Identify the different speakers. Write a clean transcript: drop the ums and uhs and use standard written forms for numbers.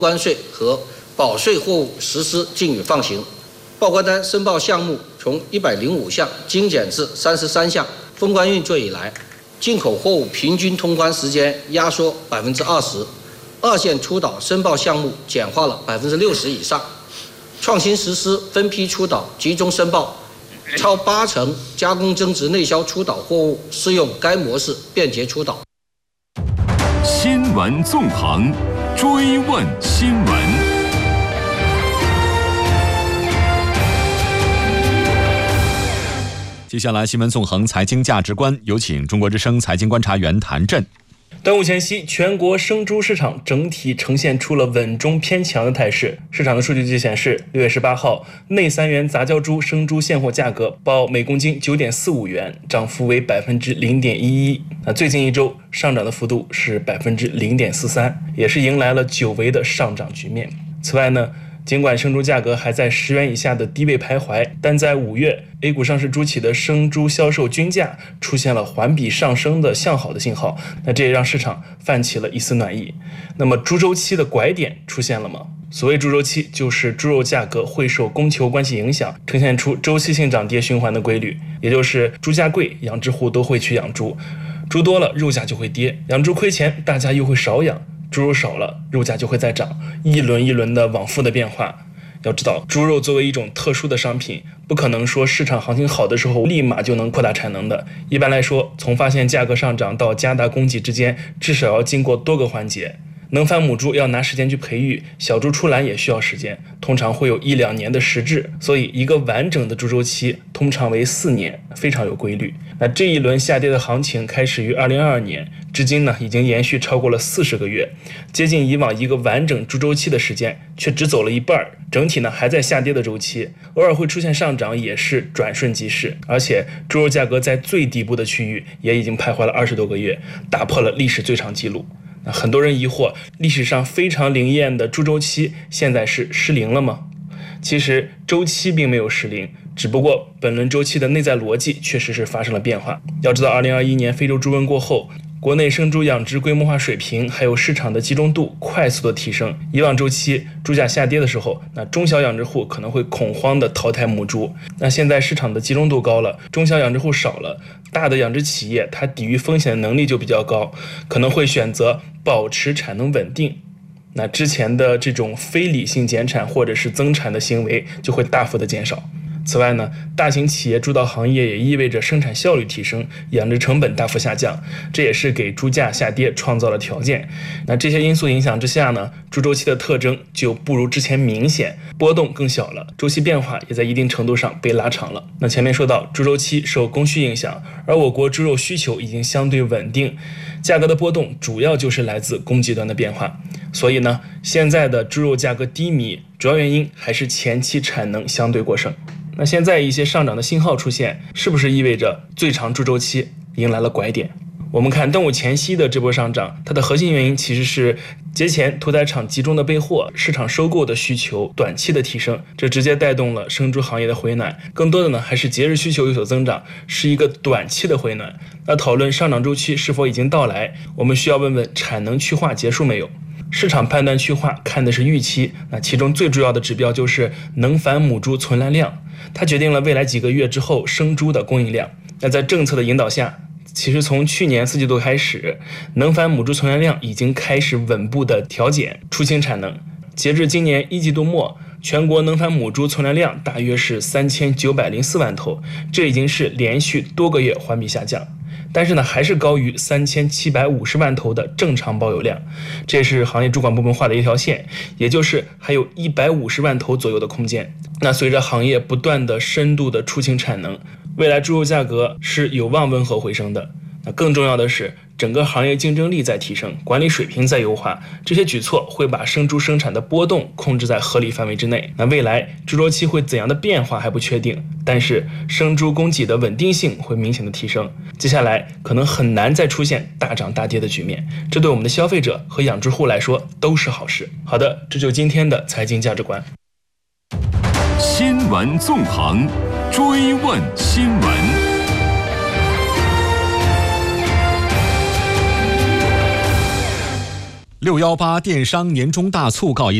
Speaker 1: 关税和保税货物实施禁与放行。报关单申报项目从105项精简至33项。封关运作以来，进口货物平均通关时间压缩20%，二线出岛申报项目简化了60%以上。创新实施分批出岛集中申报，超80%加工增值内销出岛货物适用该模式便捷出岛。
Speaker 2: 新闻纵横，追问新闻。接下来新闻纵横财经价值观，有请中国之声财经观察员谭震。
Speaker 3: 端午前夕，全国生猪市场整体呈现出了稳中偏强的态势。市场的数据就显示，6月18号，内3元杂交猪生猪现货价格报每公斤9.45元，涨幅为0.11%。最近一周上涨的幅度是0.43%，也是迎来了久违的上涨局面。此外呢，尽管生猪价格还在10元以下的低位徘徊，但在5月 A 股上市猪企的生猪销售均价出现了环比上升的向好的信号，这也让市场泛起了一丝暖意。那么猪周期的拐点出现了吗？所谓猪周期，就是猪肉价格会受供求关系影响，呈现出周期性涨跌循环的规律，也就是猪价贵，养殖户都会去养猪，猪多了肉价就会跌，养猪亏钱，大家又会少养，猪肉少了，肉价就会再涨，一轮一轮的往复的变化。要知道，猪肉作为一种特殊的商品，不可能说市场行情好的时候立马就能扩大产能的。一般来说，从发现价格上涨到加大供给之间，至少要经过多个环节。能繁母猪要拿时间去培育，小猪出栏也需要时间，通常会有1-2年的时制，所以一个完整的猪周期通常为4年，非常有规律。这一轮下跌的行情开始于2022年，至今呢已经延续超过了40个月，接近以往一个完整猪周期的时间，却只走了一半，整体呢还在下跌的周期，偶尔会出现上涨，也是转瞬即逝。而且猪肉价格在最底部的区域也已经徘徊了20多个月，打破了历史最长纪录。很多人疑惑，历史上非常灵验的猪周期现在是失灵了吗？其实周期并没有失灵，只不过本轮周期的内在逻辑确实是发生了变化。要知道2021年非洲猪瘟过后，国内生猪养殖规模化水平还有市场的集中度快速的提升。以往周期猪价下跌的时候，中小养殖户可能会恐慌的淘汰母猪，现在市场的集中度高了，中小养殖户少了，大的养殖企业它抵御风险的能力就比较高，可能会选择保持产能稳定。之前的这种非理性减产或者是增产的行为就会大幅的减少。此外呢，大型企业主导行业也意味着生产效率提升，养殖成本大幅下降，这也是给猪价下跌创造了条件。这些因素影响之下呢，猪周期的特征就不如之前明显，波动更小了，周期变化也在一定程度上被拉长了。前面说到猪周期受供需影响，而我国猪肉需求已经相对稳定，价格的波动主要就是来自供给端的变化。所以呢，现在的猪肉价格低迷，主要原因还是前期产能相对过剩。现在一些上涨的信号出现，是不是意味着最长猪周期迎来了拐点？我们看端午前夕的这波上涨，它的核心原因其实是节前屠宰场集中的备货，市场收购的需求短期的提升，这直接带动了生猪行业的回暖。更多的呢还是节日需求有所增长，是一个短期的回暖。讨论上涨周期是否已经到来，我们需要问问产能去化结束没有？市场判断去化看的是预期，其中最主要的指标就是能繁母猪存栏量，它决定了未来几个月之后生猪的供应量。在政策的引导下，其实从去年4季度开始，能繁母猪存栏量已经开始稳步的调减出清产能。截至今年1季度末，全国能繁母猪存栏量大约是3904万头，这已经是连续多个月环比下降。但是呢，还是高于3750万头的正常保有量，这也是行业主管部门画的一条线，也就是还有150万头左右的空间。随着行业不断的深度的出清产能，未来猪肉价格是有望温和回升的。更重要的是，整个行业竞争力在提升，管理水平在优化，这些举措会把生猪生产的波动控制在合理范围之内。未来猪周期会怎样的变化还不确定，但是生猪供给的稳定性会明显的提升，接下来可能很难再出现大涨大跌的局面，这对我们的消费者和养殖户来说都是好事。好的，这就是今天的财经价值观。
Speaker 2: 新闻纵横，追问新闻。
Speaker 4: 618电商年终大促告一